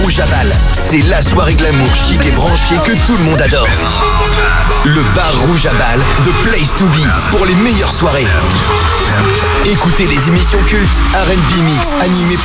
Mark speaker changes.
Speaker 1: Rouge à Bâle. C'est la soirée glamour chic et branchée que tout le monde adore. Le bar Rouge à Bâle, the place to be pour les meilleures soirées. Écoutez les émissions cultes R&B Mix animées par